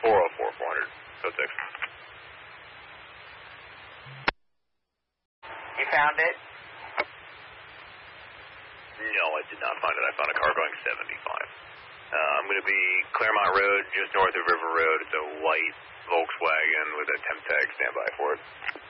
404, 400, code 6. You found it? No, I did not find it. I found a car going 75. I'm going to be Claremont Road, just north of River Road. It's a white Volkswagen with a temp tag. Stand by for it.